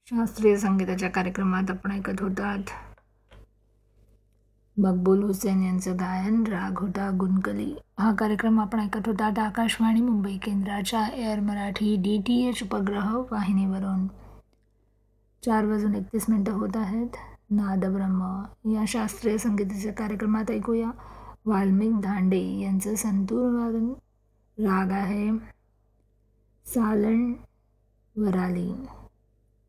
शास्त्रीय संगीताच्या कार्यक्रमात आपण ऐकत होतात मकबूल हुसेन यांचं गायन राग होता गुणकली. हा कार्यक्रम आपण ऐकत होतात आकाशवाणी मुंबई केंद्राच्या एअर मराठी DTH उपग्रह वाहिनीवरून. 4:31 होत आहेत. नादब्रह्म या शास्त्रीय संगीताच्या कार्यक्रमात ऐकूया वाल्मिक धांडे यांचं संतूर वादन. राग आहे सालन वराली.